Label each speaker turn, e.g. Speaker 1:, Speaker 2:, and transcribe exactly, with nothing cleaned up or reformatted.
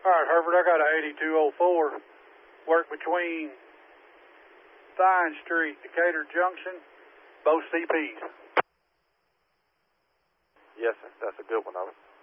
Speaker 1: All right, Herbert, I got a eighty-two oh four. Work between Vine Street, Decatur Junction, both C Ps.
Speaker 2: Yes, sir. That's a good one of it.